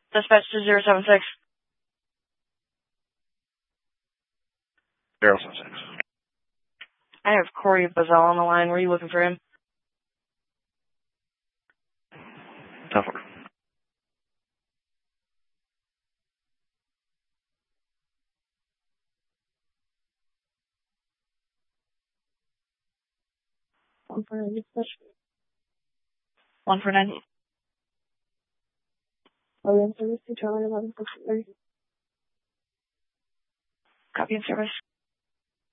Dispatch to 076. 076. I have Corey Bazell on the line. Were you looking for him? Tougher. One for 9. Dispatch. 1 for 9. Logan service to Charlie 1163. Copy in service.